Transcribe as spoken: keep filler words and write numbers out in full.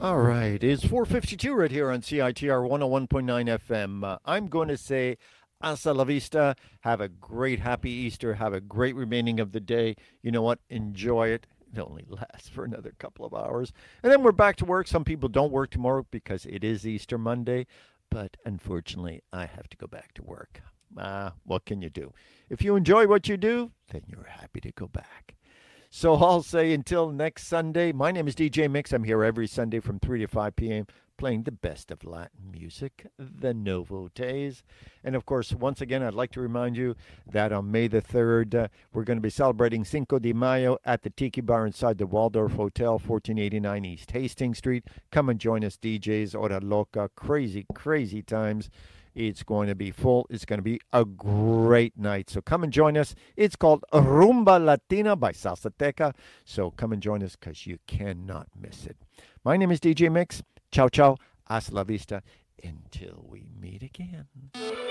All right, it's four fifty-two right here on C I T R one oh one point nine F M. Uh, I'm going to say hasta la vista. Have a great, happy Easter. Have a great remaining of the day. You know what? Enjoy it. It only lasts for another couple of hours. And then we're back to work. Some people don't work tomorrow because it is Easter Monday. But unfortunately, I have to go back to work. Ah, what can you do? If you enjoy what you do, then you're happy to go back. So I'll say until next Sunday, my name is D J Mix. I'm here every Sunday from three to five p m playing the best of Latin music, the novelties. And of course, once again, I'd like to remind you that on May the third, uh, we're going to be celebrating Cinco de Mayo at the Tiki Bar inside the Waldorf Hotel, fourteen eighty-nine East Hastings Street. Come and join us, D Js, Hora Loca. Crazy, crazy times. It's going to be full. It's going to be a great night. So come and join us. It's called Rumba Latina by Salsateca. So come and join us because you cannot miss it. My name is D J Mix. Ciao, ciao. Hasta la vista. Until we meet again.